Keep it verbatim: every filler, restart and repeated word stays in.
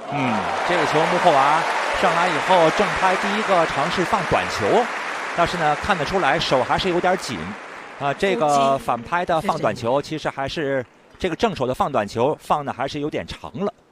嗯，这个球穆霍娃上来以后正拍第一个尝试放短球，但是呢看得出来手还是有点紧啊。这个反拍的放短球其实还是这个正手的放短球放的还是有点长了。